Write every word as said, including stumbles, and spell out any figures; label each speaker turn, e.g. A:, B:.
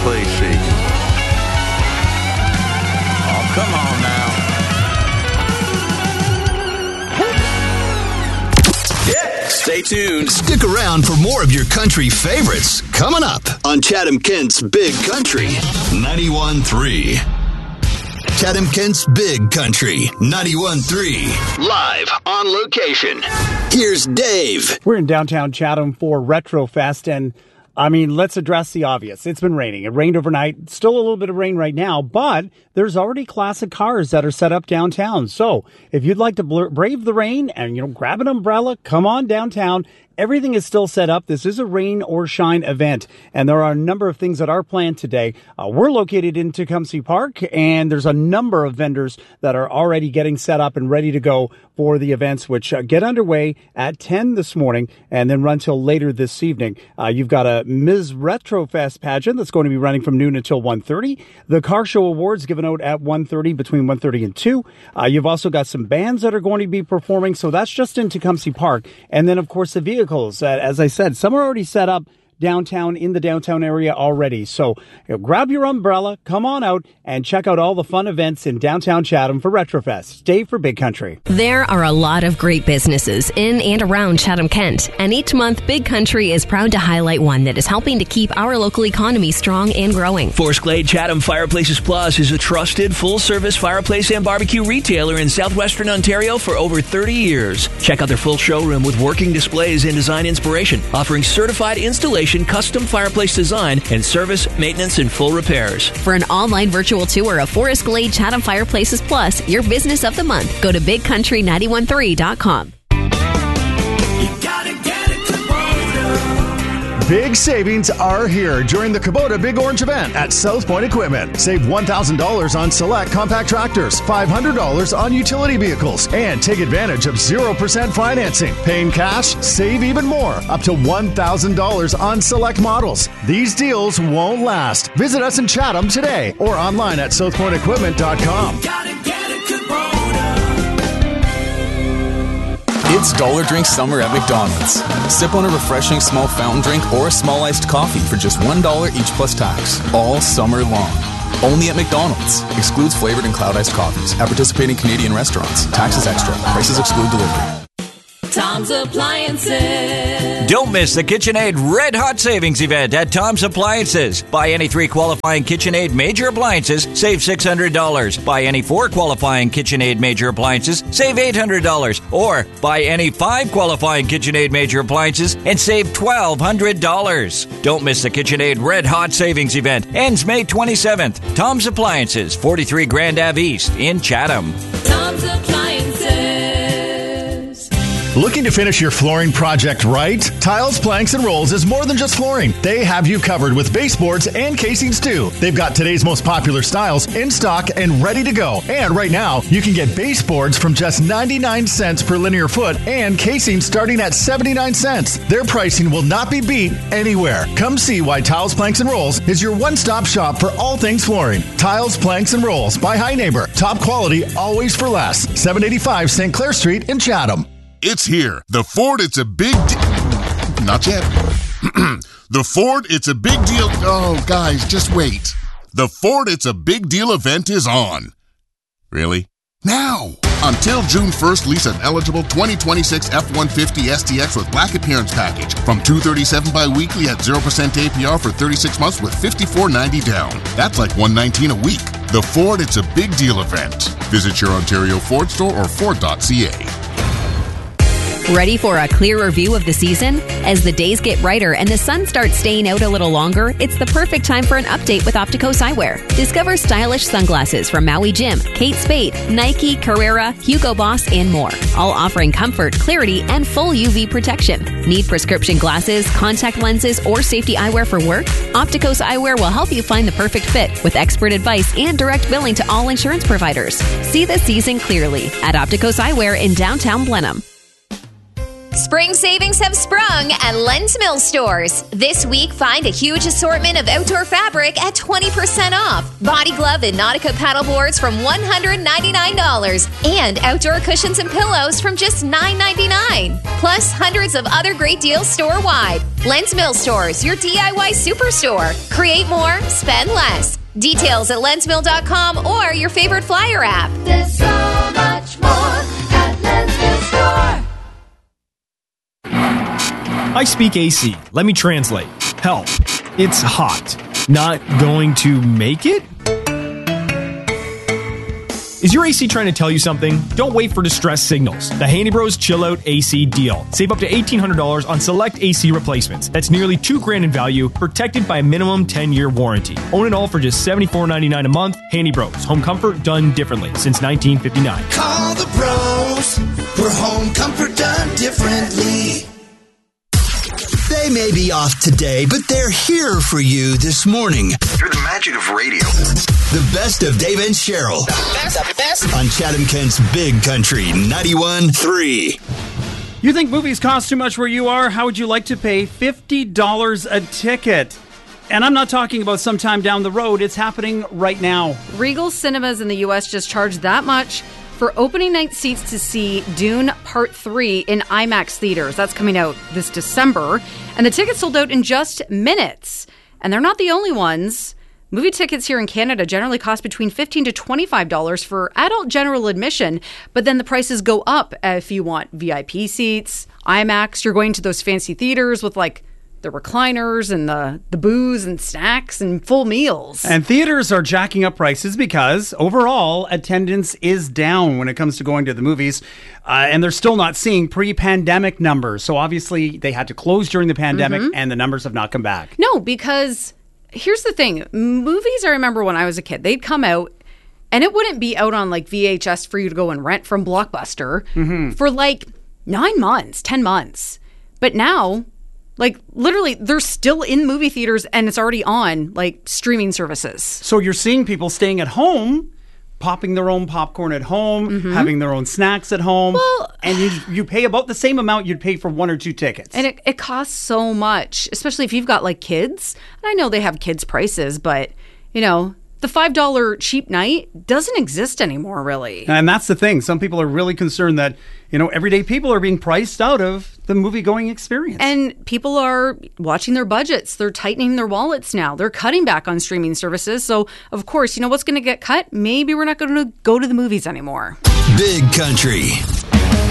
A: place shaking. Oh, come on now.
B: Yeah, stay tuned. Stick around for more of your country favorites coming up on Chatham-Kent's Big Country ninety-one point three. Chatham-Kent's Big Country ninety-one point three. Live on location. Here's Dave.
C: We're in downtown Chatham for Retrofest, and I mean, let's address the obvious. It's been raining. It rained overnight. Still a little bit of rain right now, but there's already classic cars that are set up downtown. So if you'd like to bl- brave the rain and, you know, grab an umbrella, come on downtown. Everything is still set up. This is a rain or shine event, and there are a number of things that are planned today. Uh, we're located in Tecumseh Park, and there's a number of vendors that are already getting set up and ready to go for the events, which uh, get underway at ten this morning and then run till later this evening. Uh, you've got a Miz Retrofest pageant that's going to be running from noon until one thirty. The Car Show Awards given out at one thirty, between one thirty and two. Uh, you've also got some bands that are going to be performing, so that's just in Tecumseh Park. And then, of course, the vehicles. Uh, as I said, some are already set up downtown, in the downtown area already. So you know, grab your umbrella, come on out, and check out all the fun events in downtown Chatham for Retrofest. Dave for Big Country.
D: There are a lot of great businesses in and around Chatham-Kent, and each month Big Country is proud to highlight one that is helping to keep our local economy strong and growing.
E: Forest Glade Chatham Fireplaces Plus is a trusted full-service fireplace and barbecue retailer in southwestern Ontario for over thirty years. Check out their full showroom with working displays and design inspiration, offering certified installation, custom fireplace design, and service, maintenance, and full repairs.
D: For an online virtual tour of Forest Glade Chatham Fireplaces Plus, your business of the month, go to big country nine one three dot com.
F: Big savings are here during the Kubota Big Orange event at South Point Equipment. Save one thousand dollars on select compact tractors, five hundred dollars on utility vehicles, and take advantage of zero percent financing. Paying cash, save even more, up to one thousand dollars on select models. These deals won't last. Visit us in Chatham today or online at south point equipment dot com.
G: It's Dollar Drink Summer at McDonald's. Sip on a refreshing small fountain drink or a small iced coffee for just one dollar each plus tax, all summer long. Only at McDonald's. Excludes flavored and cloud iced coffees. At participating Canadian restaurants. Taxes extra. Prices exclude delivery.
H: Tom's Appliances.
I: Don't miss the KitchenAid Red Hot Savings event at Tom's Appliances. Buy any three qualifying KitchenAid major appliances, save six hundred dollars. Buy any four qualifying KitchenAid major appliances, save eight hundred dollars. Or buy any five qualifying KitchenAid major appliances and save twelve hundred dollars. Don't miss the KitchenAid Red Hot Savings event. Ends May twenty-seventh. Tom's Appliances, forty-three Grand Ave East in Chatham.
H: Tom's Appliances.
F: Looking to finish your flooring project right? Tiles, Planks, and Rolls is more than just flooring. They have you covered with baseboards and casings too. They've got today's most popular styles in stock and ready to go. And right now, you can get baseboards from just ninety-nine cents per linear foot and casings starting at seventy-nine cents. Their pricing will not be beat anywhere. Come see why Tiles, Planks, and Rolls is your one-stop shop for all things flooring. Tiles, Planks, and Rolls by High Neighbor. Top quality, always for less. seven eighty-five Saint Clair Street in Chatham.
J: It's here. The Ford, it's a big deal. Not yet. The Ford, it's a big deal. Oh, guys, just wait. The Ford, it's a big deal event is on. Really? Now! Until June first, lease an eligible twenty twenty-six F one fifty S T X with black appearance package from two hundred thirty-seven dollars bi-weekly at zero percent A P R for thirty-six months with fifty-four ninety down. That's like one hundred nineteen dollars a week. The Ford, it's a big deal event. Visit your Ontario Ford store or ford dot c a.
D: Ready for a clearer view of the season? As the days get brighter and the sun starts staying out a little longer, it's the perfect time for an update with Opticos Eyewear. Discover stylish sunglasses from Maui Jim, Kate Spade, Nike, Carrera, Hugo Boss, and more. All offering comfort, clarity, and full U V protection. Need prescription glasses, contact lenses, or safety eyewear for work? Opticos Eyewear will help you find the perfect fit with expert advice and direct billing to all insurance providers. See the season clearly at Opticos Eyewear in downtown Blenheim.
K: Spring savings have sprung at Len's Mill stores. This week, find a huge assortment of outdoor fabric at twenty percent off. Body glove and Nautica paddle boards from one hundred ninety-nine dollars. And outdoor cushions and pillows from just nine ninety-nine. Plus, hundreds of other great deals store-wide. Len's Mill stores, your D I Y superstore. Create more, spend less. Details at lens mill dot com or your favorite flyer app.
H: There's so much more at Len's Mill Store.
L: I speak A C. Let me translate. Help. It's hot. Not going to make it? Is your A C trying to tell you something? Don't wait for distress signals. The Handy Bros Chill Out A C deal. Save up to eighteen hundred dollars on select A C replacements. That's nearly two grand in value, protected by a minimum ten-year warranty. Own it all for just seventy-four ninety-nine a month. Handy Bros. Home comfort done differently since nineteen fifty-nine.
M: Call the pros for home comfort done differently.
B: They may be off today, but they're here for you this morning.
N: Through the magic of radio.
B: The best of Dave and Cheryl.
M: Best of the best.
B: On Chatham Kent's Big Country ninety-one point three.
C: You think movies cost too much where you are? How would you like to pay fifty dollars a ticket? And I'm not talking about sometime down the road. It's happening right now.
O: Regal Cinemas in the U S just charged that much for opening night seats to see Dune Part three in IMAX theaters. That's coming out this December. And the tickets sold out in just minutes. And they're not the only ones. Movie tickets here in Canada generally cost between fifteen dollars to twenty-five dollars for adult general admission, but then the prices go up if you want V I P seats, IMAX. You're going to those fancy theaters with like the recliners and the, the booze and snacks and full meals.
C: And theaters are jacking up prices because overall attendance is down when it comes to going to the movies. Uh, and they're still not seeing pre-pandemic numbers. So obviously they had to close during the pandemic mm-hmm. and the numbers have not come back.
O: No, because here's the thing. Movies, I remember when I was a kid, they'd come out and it wouldn't be out on like V H S for you to go and rent from Blockbuster mm-hmm. for like nine months, ten months. But now, like, literally, they're still in movie theaters and it's already on, like, streaming services.
C: So you're seeing people staying at home, popping their own popcorn at home, mm-hmm. having their own snacks at home, well, and you you pay about the same amount you'd pay for one or two tickets.
O: And it, it costs so much, especially if you've got, like, kids. And I know they have kids' prices, but, you know, the five dollars cheap night doesn't exist anymore, really.
C: And that's the thing. Some people are really concerned that, you know, everyday people are being priced out of the movie-going experience.
O: And people are watching their budgets. They're tightening their wallets now. They're cutting back on streaming services. So, of course, you know what's going to get cut? Maybe we're not going to go to the movies anymore.
B: Big Country.